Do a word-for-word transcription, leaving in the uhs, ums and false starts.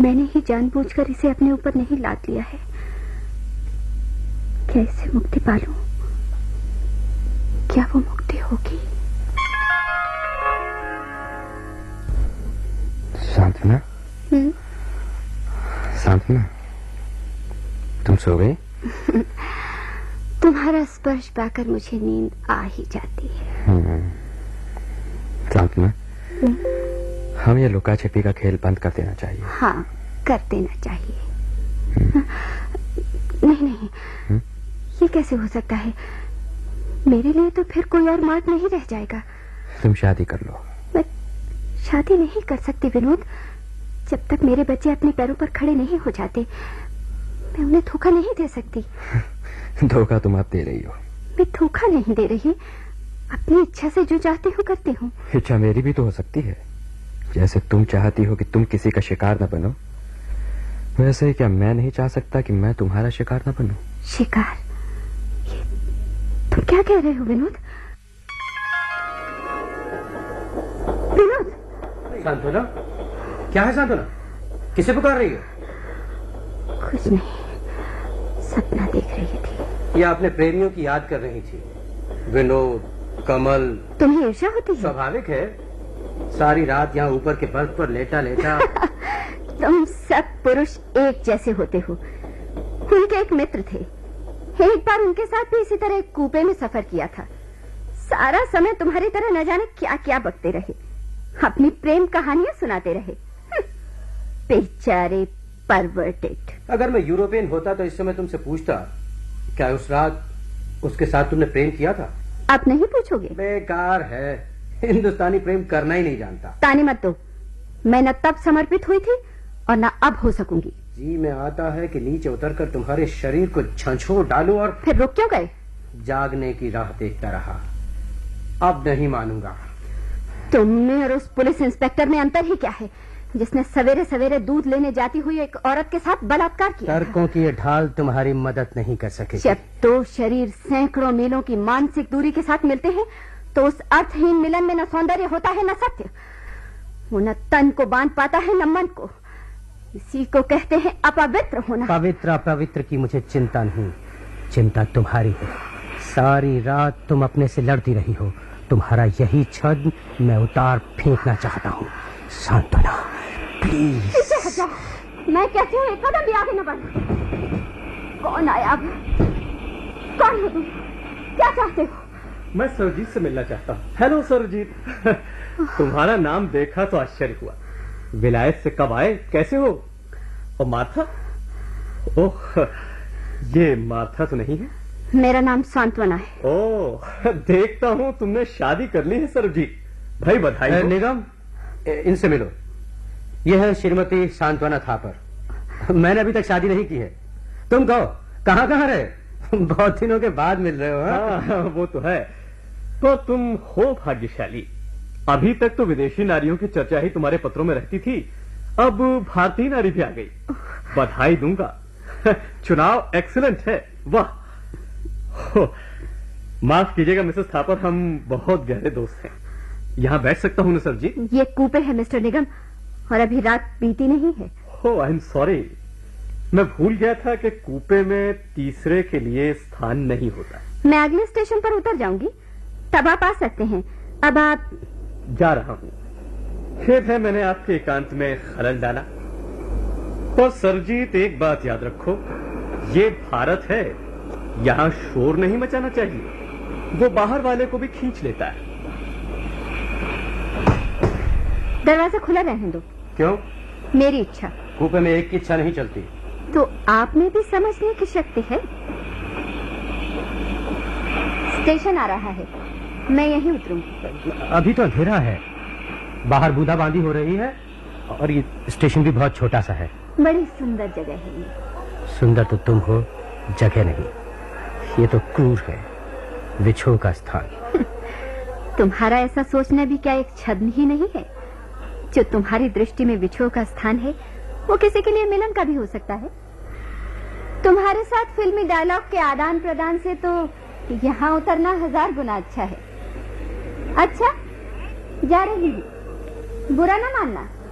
मैंने ही जानबूझकर इसे अपने ऊपर नहीं लाद लिया है। क्या इससे मुक्ति पालूं? क्या वो मुक्ति होगी? सांत्वना, सांत्वना, तुम सो गई? तुम्हारा स्पर्श पाकर मुझे नींद आ ही जाती है। सांत्वना, हम ये लुका छिपी का खेल बंद कर देना चाहिए। हाँ, कर देना चाहिए। नहीं नहीं, हुँ? ये कैसे हो सकता है? मेरे लिए तो फिर कोई और मार्ग नहीं रह जाएगा। तुम शादी कर लो। मैं शादी नहीं कर सकती विनोद, जब तक मेरे बच्चे अपने पैरों पर खड़े नहीं हो जाते। मैं उन्हें धोखा नहीं दे सकती। धोखा तुम आप दे रही हो। मैं धोखा नहीं दे रही, अपनी इच्छा से जो चाहती हूँ करती हूँ। इच्छा मेरी भी तो हो सकती है। जैसे तुम चाहती हो कि तुम किसी का शिकार न बनो, वैसे क्या मैं नहीं चाह सकता कि मैं तुम्हारा शिकार न बनूं? शिकार? ये तुम क्या कह रहे हो विनोद? विनोद! सांत्वना, क्या है सांत्वना? किसे पुकार रही हो? कुछ नहीं, सपना देख रही थी। या अपने प्रेमियों की याद कर रही थी? विनोद, कमल। तुम्हें ईर्ष्या होती है? स्वाभाविक है, सारी रात यहाँ ऊपर के बर्फ पर लेटा लेटा। तुम सब पुरुष एक जैसे होते हो। उनके एक मित्र थे, एक बार उनके साथ भी इसी तरह एक कूपे में सफर किया था। सारा समय तुम्हारी तरह न जाने क्या क्या बकते रहे, अपनी प्रेम कहानियां सुनाते रहे। बेचारे परवर्टेड। अगर मैं यूरोपियन होता तो इस समय तुमसे पूछता, क्या उस रात उसके साथ तुमने प्रेम किया था? अब नहीं पूछोगे? बेकार है, हिंदुस्तानी प्रेम करना ही नहीं जानता। ताने मत दो, मैं न तब समर्पित हुई थी और न अब हो सकूंगी। जी में आता है कि नीचे उतरकर तुम्हारे शरीर को झंझोर डालूं और फिर रुक क्यों गए? जागने की राह देखता रहा। अब नहीं मानूंगा। तुमने और उस पुलिस इंस्पेक्टर में अंतर ही क्या है, जिसने सवेरे सवेरे दूध लेने जाती हुई एक औरत के साथ बलात्कार किया? तर्कों की ये ढाल तुम्हारी मदद नहीं कर सके। जब दो शरीर सैकड़ों मीलों की मानसिक दूरी के साथ मिलते हैं तो उस अर्थहीन मिलन में न सौंदर्य होता है न सत्य। वो न तन को बांध पाता है न मन को। इसी को कहते हैं अपवित्र होना। पवित्र अपवित्र की मुझे चिंता नहीं, चिंता तुम्हारी है। सारी रात तुम अपने से लड़ती रही हो। तुम्हारा यही छद मैं उतार फेंकना चाहता हूँ। सांत्वना, प्लीज। मैं कहती हूँ एक कदम भी आगे न बढ़। कौन आया अब? कौन हो तुम? क्या चाहते हो? मैं सरजीत से मिलना चाहता हूँ। हेलो सरजीत। तुम्हारा नाम देखा तो आश्चर्य हुआ। विलायत से कब आए? कैसे हो? और मार्था? ओह, ये मार्था तो नहीं है? मेरा नाम सांत्वना है। ओह, देखता हूँ तुमने शादी कर ली है सरजीत। भाई बधाई। निगम, इनसे मिलो। यह है श्रीमती सांत्वना थापर। मैंने अभी तक शादी नहीं की है। तुम कहो, कहाँ कहाँ रहे? बहुत दिनों के बाद मिल रहे हो। हाँ, वो तो है। तो तुम हो भाग्यशाली। अभी तक तो विदेशी नारियों की चर्चा ही तुम्हारे पत्रों में रहती थी, अब भारतीय नारी भी आ गई। बधाई दूंगा। चुनाव एक्सीलेंट है। वाह। माफ कीजिएगा मिसेस थापर, हम बहुत गहरे दोस्त हैं। यहाँ बैठ सकता हूँ ना सर जी? ये कूपे है मिस्टर निगम, और अभी रात बीती नहीं है। हो, आई एम सॉरी। मैं भूल गया था कि कूपे में तीसरे के लिए स्थान नहीं होता। मैं अगले स्टेशन पर उतर जाऊंगी, तब आप आ सकते हैं। अब आप? जा रहा हूँ। खेद है मैंने आपके एकांत में खलल डाला। और सरजीत, एक बात याद रखो, ये भारत है, यहाँ शोर नहीं मचाना चाहिए। वो बाहर वाले को भी खींच लेता है। दरवाजा खुला रहने दो। क्यों? मेरी इच्छा। कूपे में एक की इच्छा नहीं चलती। तो आप में भी समझने की शक्ति है। स्टेशन आ रहा है, मैं यहीं उतरूंगी। अभी तो अंधेरा है, बाहर बूंदाबांदी हो रही है, और ये स्टेशन भी बहुत छोटा सा है। बड़ी सुंदर जगह है ये। सुंदर तो तुम हो, जगह नहीं। ये तो क्रूर है, विछोह का स्थान। तुम्हारा ऐसा सोचना भी क्या एक छद्म ही नहीं है? जो तुम्हारी दृष्टि में विछोह का स्थान है, वो किसी के लिए मिलन का भी हो सकता है। तुम्हारे साथ फिल्मी डायलॉग के आदान प्रदान से तो यहाँ उतरना हजार गुना अच्छा है। अच्छा, जा रही हूँ, बुरा ना मानना।